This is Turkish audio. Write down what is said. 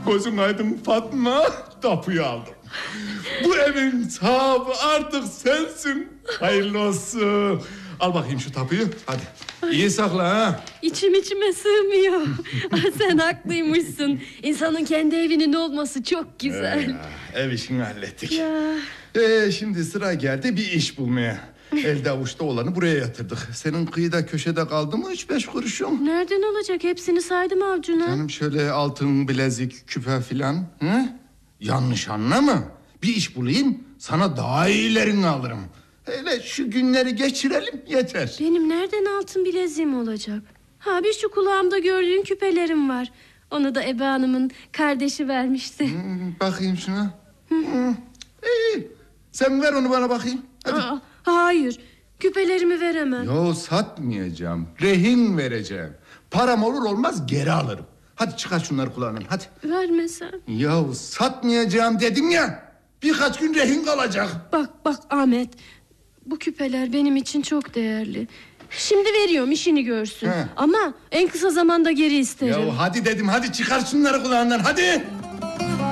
Gözün aydın Fatma, tapuyu aldım. Bu evin sahibi artık sensin. Hayırlı olsun. Al bakayım şu tapuyu, hadi. İyi sakla ha. İçime sığmıyor. Sen haklıymışsın. İnsanın kendi evinin olması çok güzel. Ev işini hallettik. Ya. Şimdi sıra geldi bir iş bulmaya. Elde avuçta olanı buraya yatırdık. Senin kıyıda köşede kaldı mı 3-5 kuruşun? Nereden olacak? Hepsini saydım avcuna. Canım şöyle altın, bilezik, küpe filan. Hı? Yanlış anlama. Bir iş bulayım, sana daha iyilerini alırım. Hele şu günleri geçirelim yeter. Benim nereden altın bileziğim olacak? Ha, bir şu kulağımda gördüğün küpelerim var. Onu da Ebe Hanım'ın kardeşi vermişti. Bakayım şuna. İyi. Sen ver onu bana bakayım. Hadi. Hayır, küpelerimi veremem. Yo, satmayacağım. Rehin vereceğim. Param olur olmaz geri alırım. Hadi çıkar şunları kulağından, hadi. Vermesem. Ya satmayacağım dedim ya. Birkaç gün rehin kalacak. Bak Ahmet, bu küpeler benim için çok değerli. Şimdi veriyorum, işini görsün. Ama en kısa zamanda geri isterim. Ya hadi dedim, hadi çıkar şunları kulağından, hadi.